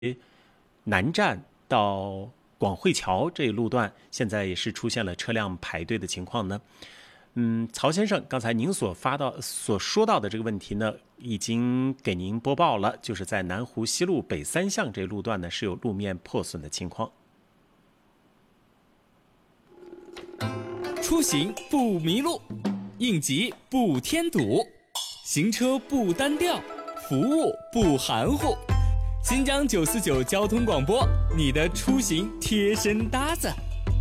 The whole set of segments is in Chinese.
南站到广汇桥这一路段，现在也是出现了车辆排队的情况呢？曹先生，刚才您所说到的这个问题呢，已经给您播报了，就是在南湖西路北三巷这路段呢是有路面破损的情况。 出行不迷路，应急不添堵，行车不单调，服务不含糊。新疆949交通广播，你的出行贴身搭子。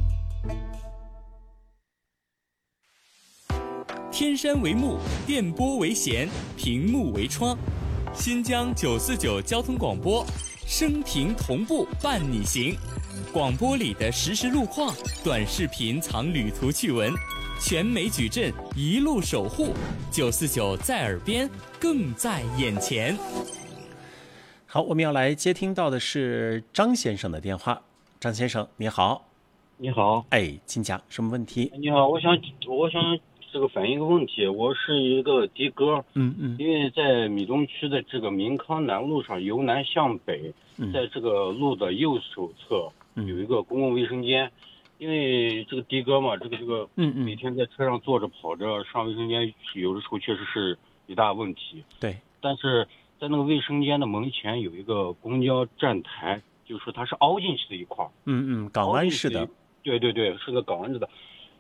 天山为幕，电波为弦，屏幕为窗。新疆949交通广播，声频同步伴你行。广播里的实时路况，短视频藏旅途趣闻，全美矩阵一路守护。949在耳边，更在眼前。 好，我们要来接听到的是张先生的电话。张先生，你好。 你好。 请讲，什么问题？ 你好，我想这个反映一个问题。我是一个的哥，因为在米东区的这个民康南路上，由南向北，在这个路的右手侧有一个公共卫生间。因为这个的哥嘛，这个每天在车上坐着跑着上卫生间，有的时候确实是一大问题。 对， 但是在那个卫生间的门前有一个公交站台，就是说它是凹进去的一块。 港湾式的。 对，是个港湾式的。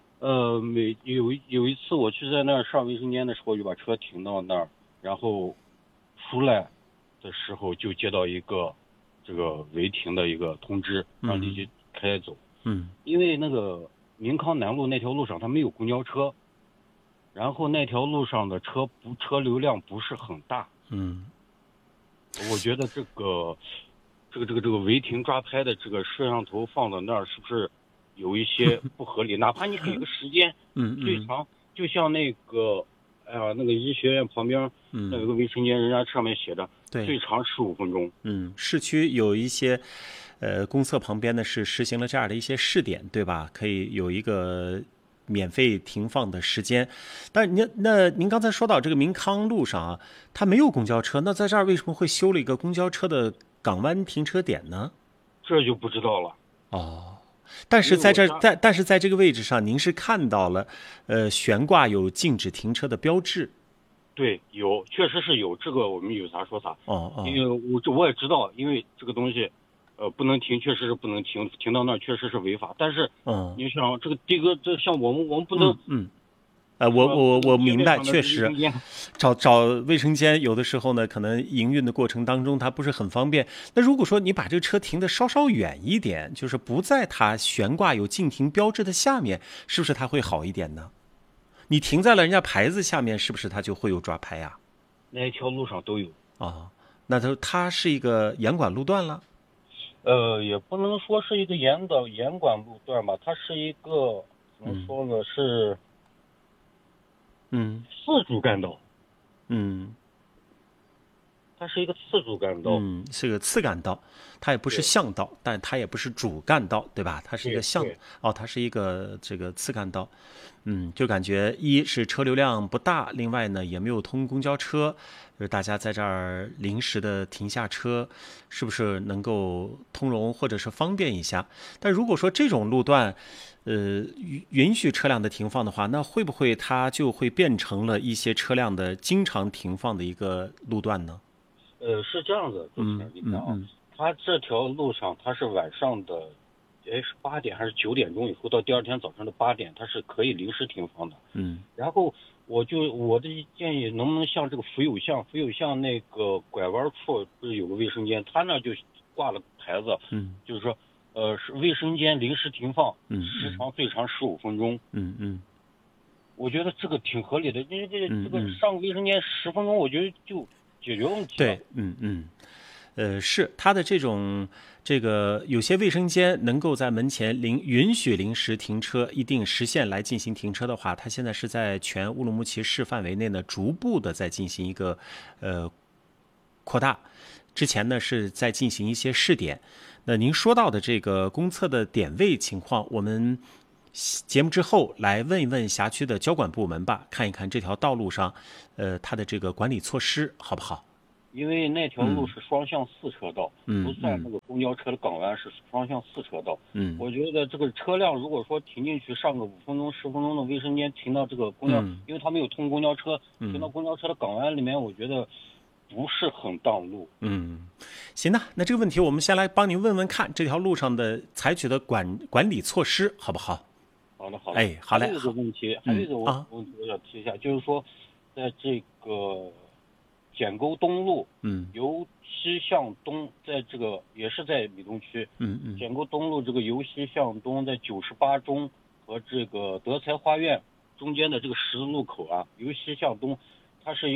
有一次我去在那儿上卫生间的时候，就把车停到那儿，然后出来的时候就接到一个这个违停的一个通知，让你去开走。因为那个民康南路那条路上它没有公交车，然后那条路上的车流量不是很大。我觉得这个违停抓拍的这个摄像头放到那儿是不是有一些不合理？哪怕你给个时间，最长就像那个医学院旁边那有个卫生间，人家上面写着最长15分钟。 市区有一些公厕旁边呢是实行了这样的一些试点，对吧？可以有一个免费停放的时间。但您刚才说到这个民康路上啊，它没有公交车，那在这儿为什么会修了一个公交车的港湾停车点呢？ 这就不知道了。 但是在这个位置上，您是看到了悬挂有禁止停车的标志。 对，有，确实是有，这个我们有啥说啥。因为我也知道，因为这个东西不能停，确实是不能停，停到那儿确实是违法。但是你想这个的哥，这像我们不能我明白，确实找卫生间有的时候呢，可能营运的过程当中它不是很方便。那如果说你把这个车停的稍稍远一点，就是不在它悬挂有禁停标志的下面，是不是它会好一点呢？你停在了人家牌子下面，是不是它就会有抓拍呀？ 那一条路上都有。 那它是一个严管路段了。 也不能说是一个严管路段吧，它是一个怎么说呢？是次主干道。它是一个次主干道。 是个次干道，它也不是巷道，但它也不是主干道，对吧？它是一个它是一个这个次干道。就感觉一是车流量不大，另外呢也没有通公交车，就是大家在这儿临时的停下车，是不是能够通融或者是方便一下？但如果说这种路段允许车辆的停放的话，那会不会它就会变成了一些车辆的经常停放的一个路段呢？ 是这样子，你看它这条路上它是晚上的是8点还是9点钟以后到第二天早上的8点，它是可以临时停放的。然后我的建议，能不能像这个福友巷那个拐弯处不是有个卫生间，它那就挂了牌子，就是说是卫生间临时停放，时长最长15分钟。我觉得这个挺合理的，因为这个上卫生间10分钟，我觉得就解决问题了。 对，是它的这个有些卫生间能够在门前允许临时停车一定时限来进行停车的话，它现在是在全乌鲁木齐市范围内呢逐步的在进行一个扩大。之前呢是在进行一些试点。那您说到的这个公厕的点位情况，我们节目之后来问一问辖区的交管部门吧，看一看这条道路上它的这个管理措施好不好？ 因为那条路是双向4车道，不算那个公交车的港湾，是双向4车道。我觉得这个车辆如果说停进去上个5分钟、10分钟的卫生间，停到这个公交，因为他没有通公交车，停到公交车的港湾里面，我觉得不是很当路。 行的，那这个问题我们先来帮您问问看，这条路上的采取的管理措施好不好？ 好的，好的。 哎，好嘞。 还有一个问题，还有一个问题我想提一下，就是说，在这个简沟东路，由西向东，在这个也是在米东区，简沟东路这个由西向东，在98中和这个德才花苑中间的这个十字路口啊，由西向东，它是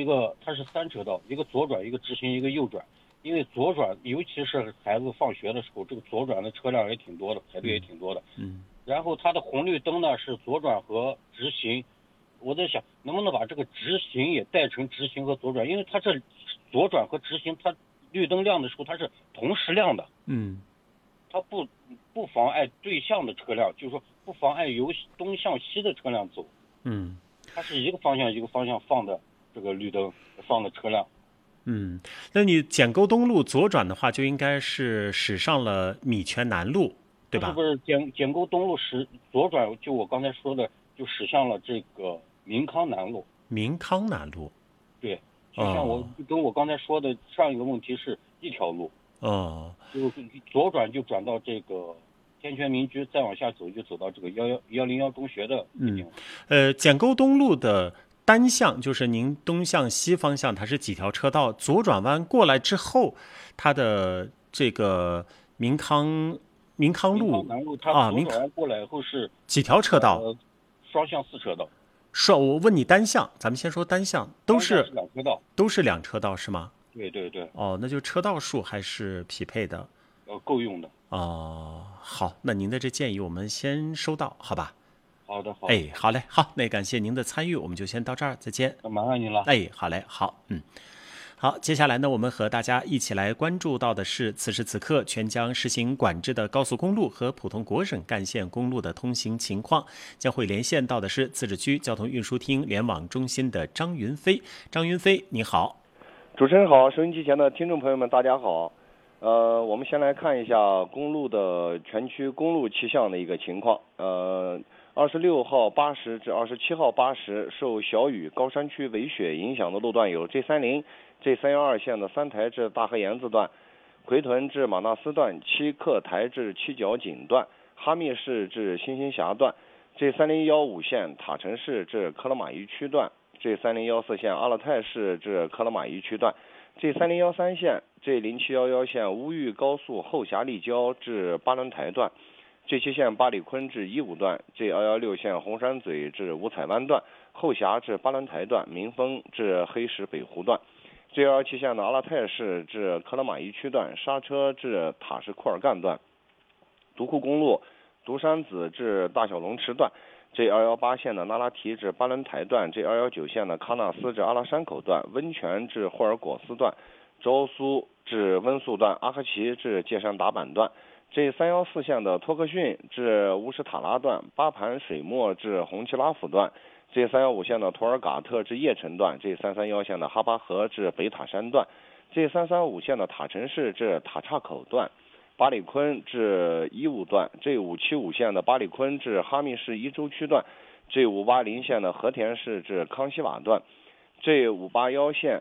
3车道，一个左转，一个直行，一个右转。因为左转，尤其是孩子放学的时候，这个左转的车辆也挺多的，排队也挺多的。然后它的红绿灯呢是左转和直行，我在想能不能把这个直行也带成直行和左转，因为它这左转和直行，它绿灯亮的时候它是同时亮的，它不妨碍对向的车辆，就是说不妨碍由东向西的车辆走，它是一个方向放的这个绿灯放的车辆。 那你简沟东路左转的话，就应该是驶上了米泉南路，对吧？ 不是简沟东路左转，就我刚才说的，就驶向了这个民康南路。 民康南路， 对，就像跟我刚才说的上一个问题是一条路。就左转就转到这个天泉民居，再往下走就走到这个101中学的地方。 简沟东路的单向，就是您东向西方向，它是几条车道？左转弯过来之后，它的这个民康路它左转弯过来以后是几条车道？ 双向4车道。 我问你单向，咱们先说单向，都是 2车道， 都是2车道是吗？ 对对对。 那就车道数还是匹配的， 够用的。 好，那您的这建议我们先收到，好吧？ 好的。 哎，好嘞，好，那感谢您的参与，我们就先到这儿，再见。 麻烦您了。 哎，好嘞，好，好，接下来呢，我们和大家一起来关注到的是，此时此刻全将实行管制的高速公路和普通国省干线公路的通行情况。将会连线到的是自治区交通运输厅联网中心的张云飞。张云飞，你好。 主持人好，收音机前的听众朋友们，大家好。我们先来看一下公路的全区公路气象的一个情况。26号80至27号80受小雨、高山区围雪影响的路段有 G30、G312 线的三台至大河沿子段、奎屯至马纳斯段、七克台至七角井段、哈密市至新兴峡段、G3015线塔城市至科勒马依区段、G3014线阿勒泰市至科勒马依区段、G3013线、G0711线乌玉高速后峡立交至巴伦台段、G7线八里坤至伊武段、G116线红山嘴至五彩湾段、后峡至巴伦台段、民丰至黑石北湖段、G117线的阿勒泰市至科勒马依区段、刹车至塔什库尔干段、独库公路独山子至大小龙池段、G218线的那拉提至巴伦台段、G219线的喀纳斯至阿拉山口段、温泉至霍尔果斯段、昭苏至温宿段、阿克奇至界山达坂段、G314线的托克逊至乌什塔拉段、巴盘水墨至红旗拉甫段、G315线的图尔嘎特至叶城段、G331线的哈巴河至北塔山段、G335线的塔城市至塔岔口段、巴里坤至伊武段、G575线的巴里坤至哈密市伊州区段、G580线的和田市至康熙瓦段、G581线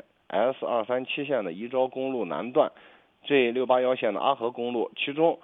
S237线的宜昭公路南段、G681线的阿河公路，其中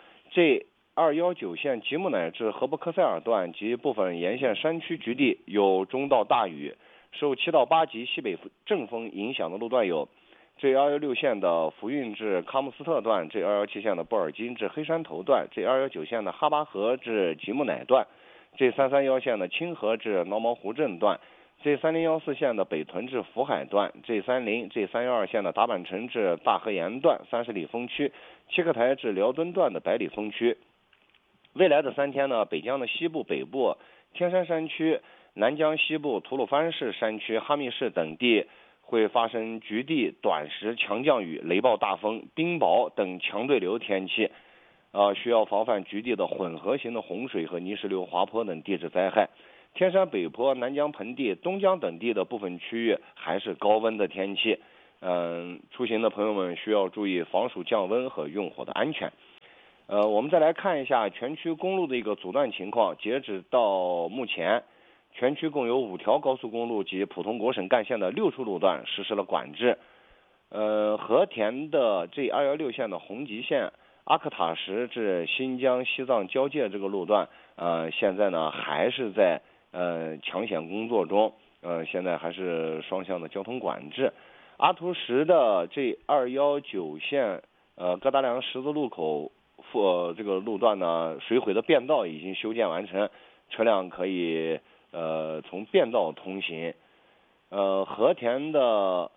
G219线吉木乃至河布克塞尔段及部分沿线山区局地有中到大雨，受7到8级西北阵风影响的路段有G216线的福运至喀木斯特段、G217线的布尔津至黑山头段、G219线的哈巴河至吉木乃段、G331线的清河至挠毛湖镇段、G3014线的北屯至福海段、G30、G312线的达坂城至大河沿段30里风区、七克台至辽敦段的百里风区。未来的3天呢，北疆的西部、北部、天山山区、南疆西部、吐鲁番市山区、哈密市等地会发生局地短时强降雨、雷暴大风、冰雹等强对流天气，需要防范局地的混合型的洪水和泥石流、滑坡等地质灾害。天山北坡、南疆盆地、东疆等地的部分区域还是高温的天气。 出行的朋友们需要注意防暑降温和用火的安全。我们再来看一下全区公路的一个阻断情况。截止到目前，全区共有5条高速公路及普通国省干线的6处路段实施了管制。和田的 G216 线的红吉线阿克塔什至新疆西藏交界这个路段，现在呢还是在抢险工作中，现在还是双向的交通管制。阿图什的 G219 线各大梁十字路口这个路段呢，水毁的便道已经修建完成，车辆可以从便道通行。和田的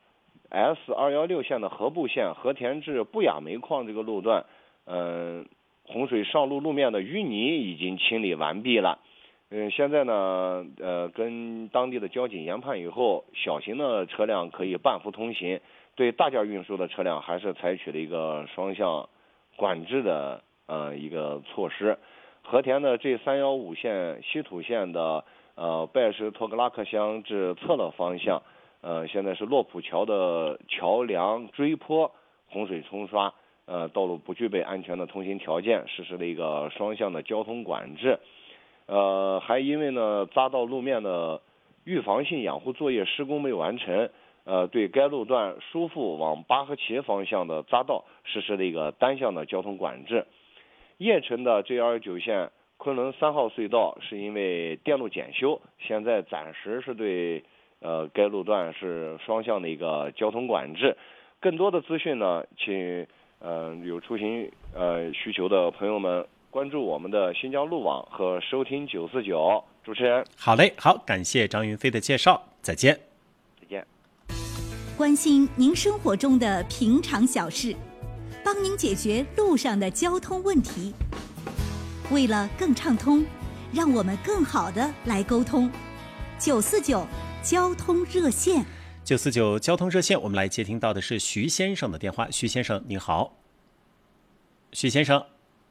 S216 线的河部线和田至布雅煤矿这个路段，洪水上路路面的淤泥已经清理完毕了。现在呢，跟当地的交警研判以后，小型的车辆可以半幅通行，对大件运输的车辆还是采取了一个双向管制的一个措施。和田的 G315 线西土县的拜什托格拉克乡至策勒方向，现在是洛普桥的桥梁追坡洪水冲刷，道路不具备安全的通行条件，实施了一个双向的交通管制。还因为呢匝道路面的预防性养护作业施工没完成，对该路段疏附往巴赫齐方向的匝道实施了一个单向的交通管制。叶城的 G219 线昆仑3号隧道是因为电路检修，现在暂时是对该路段是双向的一个交通管制。更多的资讯呢，请有出行需求的朋友们关注我们的新疆路网和收听949。主持人， 好嘞，好，感谢张云飞的介绍，再见。 再见。 关心您生活中的平常小事，帮您解决路上的交通问题。为了更畅通，让我们更好的来沟通。949交通热线 ，949交通热线，我们来接听到的是徐先生的电话。徐先生，您好。徐先生。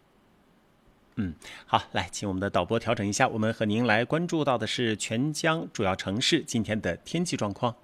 好，来，请我们的导播调整一下，我们和您来关注到的是全疆主要城市今天的天气状况。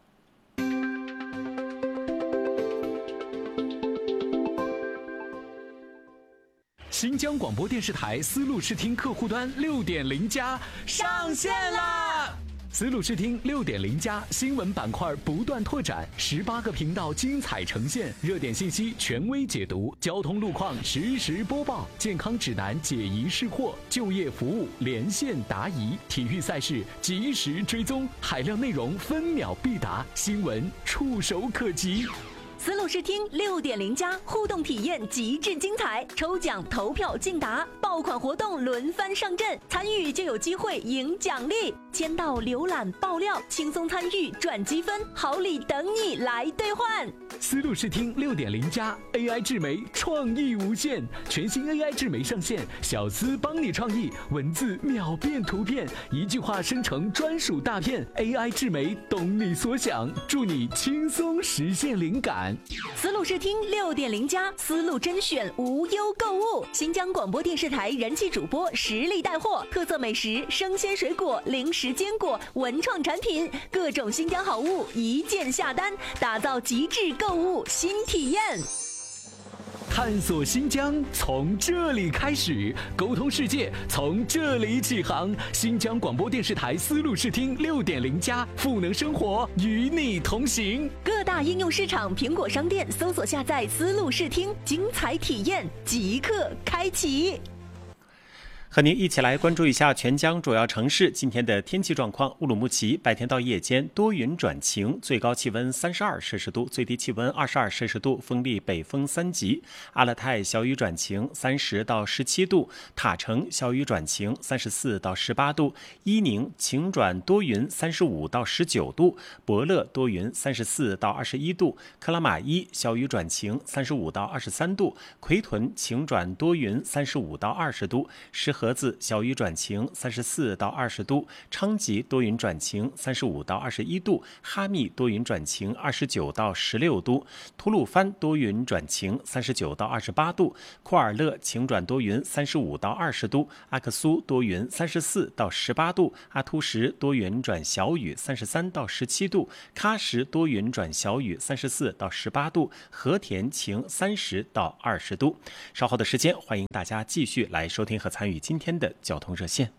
新疆广播电视台丝路视听客户端6.0加上线啦！丝路视听6.0加新闻板块不断拓展，18个频道精彩呈现，热点信息权威解读，交通路况实时播报，健康指南解疑释惑，就业服务连线答疑，体育赛事及时追踪，海量内容分秒必达，新闻触手可及。 丝路视听6.0加互动体验极致精彩，抽奖投票竞答，爆款活动轮番上阵，参与就有机会赢奖励，签到浏览爆料，轻松参与赚积分，好礼等你来兑换。 丝路视听6.0加 AI 智媒创意无限，全新 AI 智媒上线，小丝帮你创意，文字秒变图片，一句话生成专属大片， AI 智媒懂你所想，助你轻松实现灵感。 丝路视听6.0加丝路甄选无忧购物，新疆广播电视台人气主播实力带货，特色美食、生鲜水果、零食坚果、文创产品，各种新疆好物一键下单，打造极致购物新体验。 探索新疆从这里开始，沟通世界从这里起航。新疆广播电视台丝路视听6.0加，赋能生活，与你同行。 各大应用市场、苹果商店搜索下载丝路视听，精彩体验即刻开启。 和您一起来关注一下全疆主要城市今天的天气状况。乌鲁木齐白天到夜间多云转晴，最高气温32摄氏度，最低气温22摄氏度，风力北风3级。阿勒泰小雨转晴30到17度，塔城小雨转晴34到18度，伊宁晴转多云35到19度，博乐多云34到21度，克拉玛依小雨转晴35到23度，奎屯晴转多云35到20度，石河河子小雨转晴，34到20度；昌吉多云转晴，35到21度；哈密多云转晴，29到16度；吐鲁番多云转晴，39到28度；库尔勒晴转多云，35到20度；阿克苏多云，34到18度；阿图什多云转小雨，33到17度；喀什多云转小雨，34到18度；和田晴30到20度。稍后的时间，欢迎大家继续来收听和参与今天的交通热线。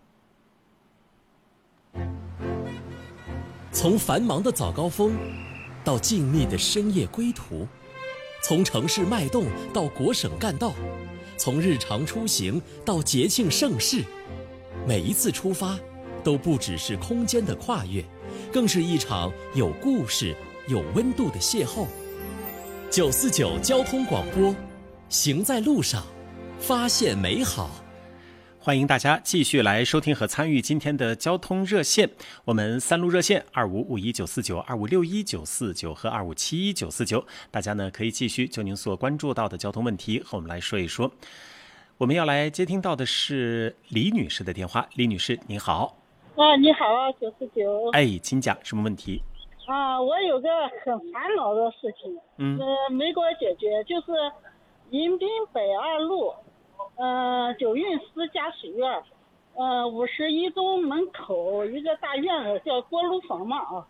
从繁忙的早高峰到静谧的深夜归途，从城市脉动到国省干道，从日常出行到节庆盛事，每一次出发都不只是空间的跨越，更是一场有故事、有温度的邂逅。949交通广播，行在路上，发现美好。 欢迎大家继续来收听和参与今天的交通热线。我们3路热线2551-949、2561-949和2571-949，大家呢可以继续就您所关注到的交通问题和我们来说一说。我们要来接听到的是李女士的电话。李女士，您好。 你好，949。 哎，请讲什么问题？ 我有个很烦恼的事情，没给我解决，就是迎宾北2路，九运私家属院，51中门口一个大院子叫锅炉房嘛啊。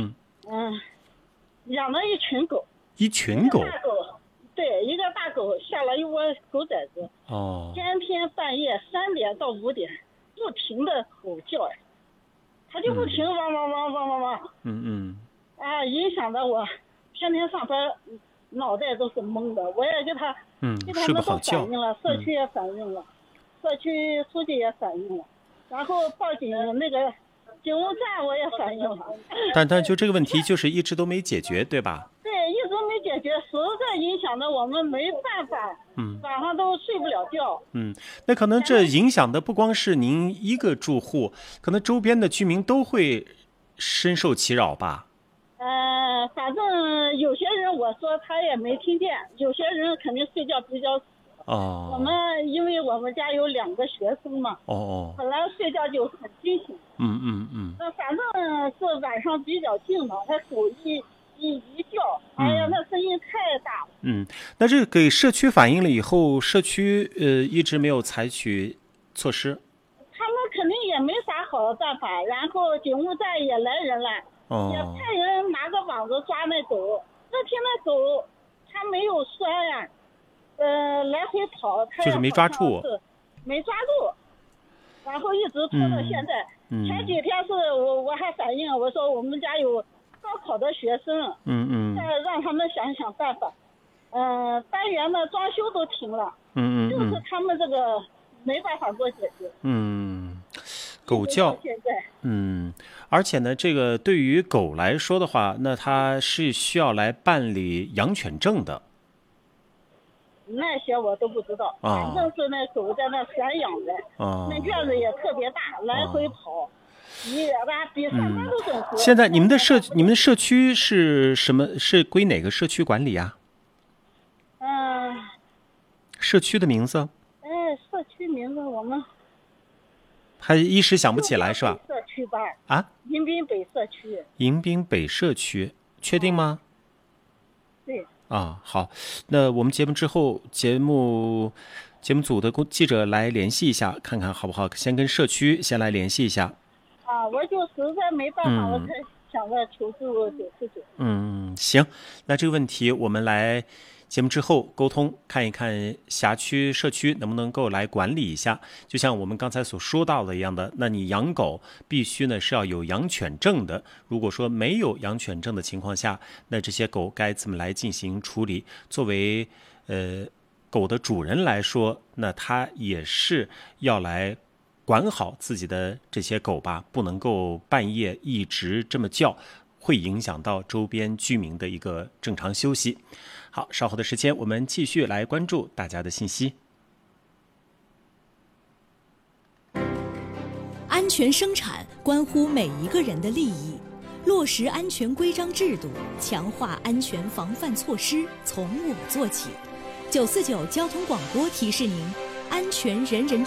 养了一群狗。 一群狗？ 大狗，对，一个大狗下了一窝狗崽子。天天半夜3点到5点不停的吼叫，它就不停汪汪汪汪汪汪。影响的我天天上班脑袋都是懵的。我也给他们都反映了，社区也反映了，社区书记也反映了，然后报警那个警务站我也反映了。 但就这个问题就是一直都没解决，对吧？ 对，一直没解决，实在影响的我们没办法，晚上都睡不了觉。 那可能这影响的不光是您一个住户，可能周边的居民都会深受其扰吧？ 反正有些人我说他也没听见，有些人肯定睡觉比较死。我们因为我们家有2个学生嘛，本来睡觉就很清醒。那反正是晚上比较静嘛，他狗一叫，哎呀，那声音太大了。 那这给社区反映了以后，社区一直没有采取措施。 他们肯定也没啥好的办法，然后警务站也来人了。也派人拿个网子抓那狗，那天那狗它没有拴呀，来回跑，它就是没抓住， 没抓住，然后一直拖到现在。前几天是我还反映，我说我们家有高考的学生，再让他们想想办法。单元的装修都停了，就是他们这个没办法做解决。 狗叫，而且呢，这个对于狗来说的话，那它是需要来办理养犬证的。 那些我都不知道，反正是那狗在那散养的，那院子也特别大，来回跑，比上班都整活。 现在你们的社区是什么？是归哪个社区管理啊？社区的名字？ 社区名字我们。 还一时想不起来是吧？ 社区吧。迎宾北社区。 迎宾北社区，确定吗？ 对。 好，那我们节目之后，节目组的记者来联系一下，看看好不好？先跟社区先来联系一下。 我就实在没办法，我才想着求助949。 行，那这个问题我们来。节目之后沟通，看一看辖区社区能不能够来管理一下。就像我们刚才所说到的一样的，那你养狗必须呢是要有养犬证的。如果说没有养犬证的情况下，那这些狗该怎么来进行处理？作为狗的主人来说，那他也是要来管好自己的这些狗吧，不能够半夜一直这么叫，会影响到周边居民的一个正常休息。好，稍后的时间我们继续来关注大家的信息。 安全生产关乎每一个人的利益，落实安全规章制度，强化安全防范措施，从我做起。949交通广播提示您：安全人人抓，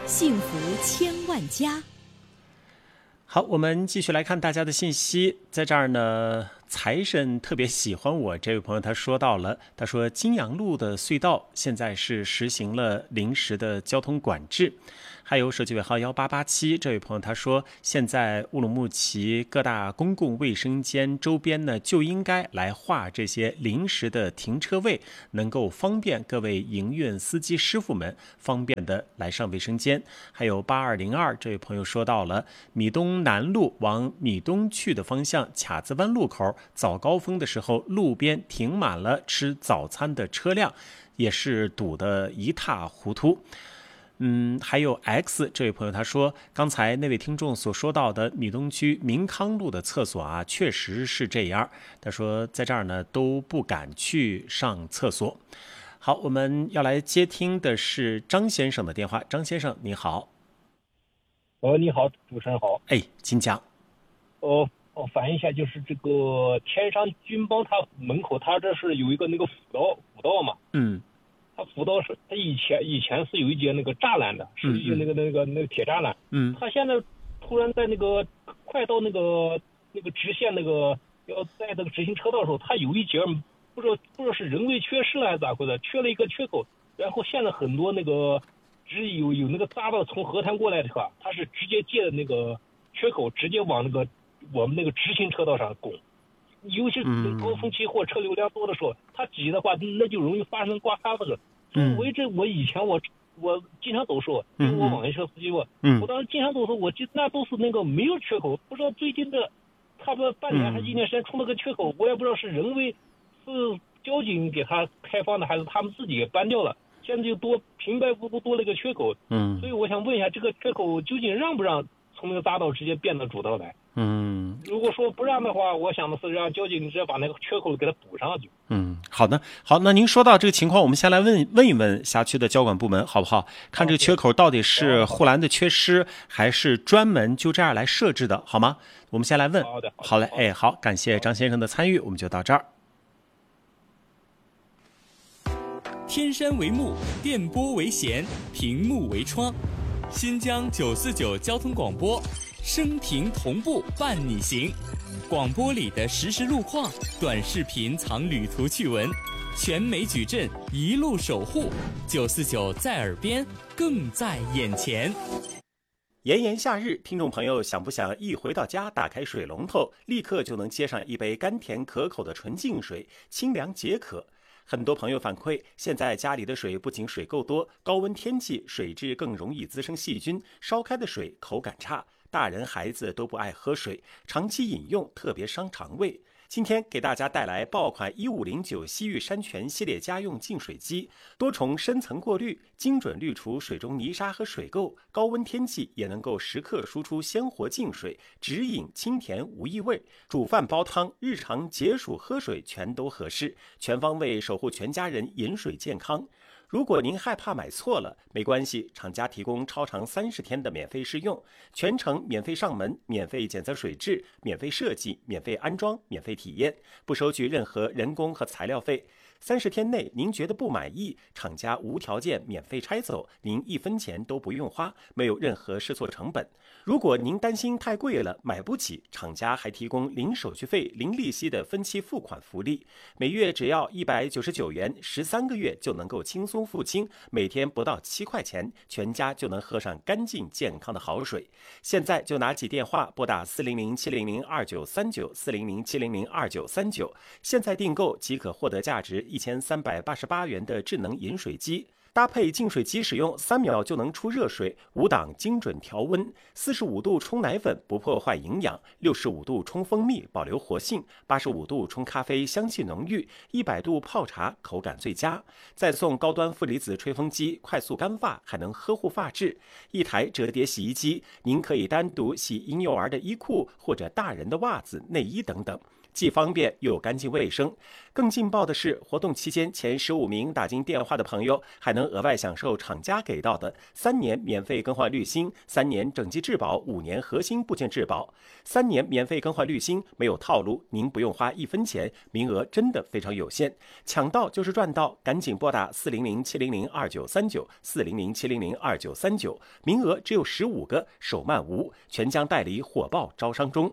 幸福千万家。 好，我们继续来看大家的信息。在这儿呢，财神特别喜欢我这位朋友，他说到了，他说金阳路的隧道现在是实行了临时的交通管制。还有手机尾号1887这位朋友他说，现在乌鲁木齐各大公共卫生间周边呢就应该来划这些临时的停车位，能够方便各位营运司机师傅们方便的来上卫生间。还有8202这位朋友说到了，米东南路往米东去的方向卡子湾路口早高峰的时候，路边停满了吃早餐的车辆，也是堵得一塌糊涂。还有 X 这位朋友他说，刚才那位听众所说到的米东区民康路的厕所啊，确实是这样。他说在这儿呢都不敢去上厕所。好，我们要来接听的是张先生的电话。张先生你好。 你好，主持人好。 请讲。 反映一下，就是这个天山军帮他门口，他这是有一个那个辅道嘛。他辅道是他以前是有一节那个栅栏的，是有那个铁栅栏。他现在突然在那个快到那个直线那个要在那个直行车道的时候，他有一节不知道是人为缺失了还是咋回事，缺了一个缺口。然后现在很多那个有那个匝道从河滩过来的话，他是直接借的那个缺口，直接往我们那个直行车道上拱。尤其是高峰期或车流量多的时候，它挤的话，那就容易发生刮擦子。我以前我经常走时候，因为我网约车司机我当时经常走的时候，那都是那个没有缺口，不知道最近的差不多半年还是1年时间出了个缺口，我也不知道是人为是交警给他开放的，还是他们自己给搬掉了。现在就平白无故多了一个缺口。所以我想问一下，这个缺口究竟让不让从那个匝道直接变到主道来？如果说不让的话，我想的是让交警直接把那个缺口给它补上去。 好的，好，那您说到这个情况，我们先来问一问辖区的交管部门好不好？看这个缺口到底是护栏的缺失，还是专门就这样来设置的，好吗？我们先来问。好嘞，好，感谢张先生的参与，我们就到这儿。 天山为幕，电波为弦，屏幕为窗。新疆949交通广播，声屏同步伴你行。广播里的实时路况，短视频藏旅途趣闻，全美矩阵一路守护。949在耳边，更在眼前。 炎炎夏日，听众朋友想不想一回到家打开水龙头，立刻就能接上一杯甘甜可口的纯净水，清凉解渴？很多朋友反馈，现在家里的水不仅水够多，高温天气水质更容易滋生细菌，烧开的水口感差，大人孩子都不爱喝水，长期饮用特别伤肠胃。今天给大家带来爆款1509西域山泉系列家用净水机，多重深层过滤，精准滤除水中泥沙和水垢，高温天气也能够时刻输出鲜活净水，直饮清甜无异味，煮饭煲汤，日常解暑喝水全都合适，全方位守护全家人饮水健康。如果您害怕买错了，没关系，厂家提供超长30天的免费试用，全程免费上门，免费检测水质，免费设计，免费安装，免费体验，不收取任何人工和材料费。30天内您觉得不满意，厂家无条件免费拆走，您1分钱都不用花，没有任何试错成本。如果您担心太贵了买不起，厂家还提供零手续费、零利息的分期付款福利，每月只要199元，13个月就能够轻松付清，每天不到7块钱，全家就能喝上干净健康的好水。现在就拿起电话拨打400-700-2939，400-700-2939，现在订购即可获得价值1388元的智能饮水机，搭配净水机使用，3秒就能出热水，5档精准调温，45度冲奶粉不破坏营养，65度冲蜂蜜保留活性，85度冲咖啡香气浓郁，100度泡茶口感最佳。再送高端负离子吹风机，快速干发还能呵护发质。一台折叠洗衣机，您可以单独洗婴幼儿的衣裤或者大人的袜子、内衣等等。 既方便又干净卫生。更劲爆的是，活动期间前15名打进电话的朋友还能额外享受厂家给到的3年免费更换滤芯、3年整机质保、5年核心部件质保。3年免费更换滤芯，没有套路，您不用花1分钱，名额真的非常有限，抢到就是赚到，赶紧拨打400-700-2939 400-700-2939，名额只有15个，手慢无，全疆代理火爆招商中。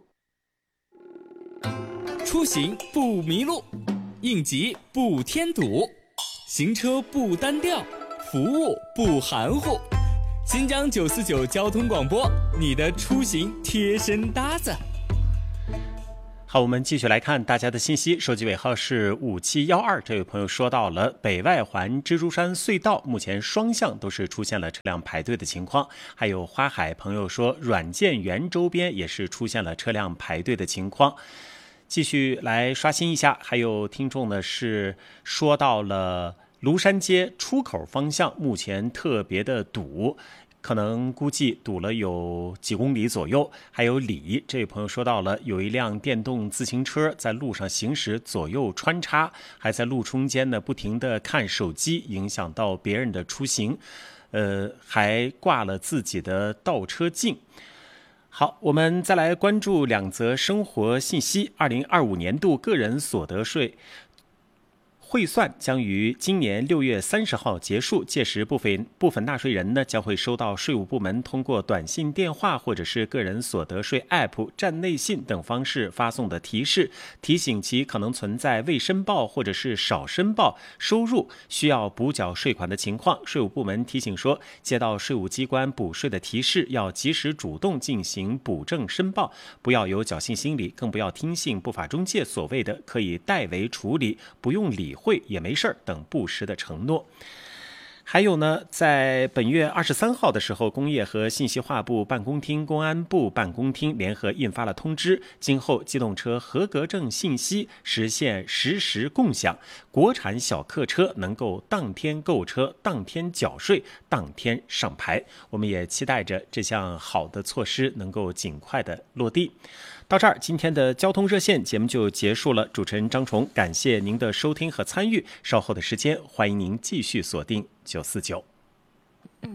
出行不迷路，应急不添堵，行车不单调，服务不含糊。新疆949交通广播，你的出行贴身搭子。 好，我们继续来看大家的信息。手机尾号是5712，这位朋友说到了北外环蜘蛛山隧道，目前双向都是出现了车辆排队的情况。还有花海朋友说，软件园周边也是出现了车辆排队的情况。继续来刷新一下，还有听众呢是说到了庐山街出口方向目前特别的堵，可能估计堵了有几公里左右。还有李这位朋友说到了，有一辆电动自行车在路上行驶，左右穿插，还在路中间呢不停地看手机，影响到别人的出行，还挂了自己的倒车镜。好，我们再来关注2则生活信息。2025年度个人所得税汇算将于今年6月30号结束，届时部分纳税人呢将会收到税务部门通过短信、电话或者是个人所得税 App、站内信等方式发送的提示，提醒其可能存在未申报或者是少申报收入需要补缴税款的情况。税务部门提醒说，接到税务机关补税的提示，要及时主动进行补正申报，不要有侥幸心理，更不要听信不法中介所谓的可以代为处理、不用理会也没事等不实的承诺。还有呢，在本月23号的时候，工业和信息化部办公厅、公安部办公厅联合印发了通知，今后机动车合格证信息实现实时共享，国产小客车能够当天购车、当天缴税、当天上牌。我们也期待着这项好的措施能够尽快的落地。到这儿，今天的交通热线节目就结束了。主持人张崇，感谢您的收听和参与。稍后的时间，欢迎您继续锁定949。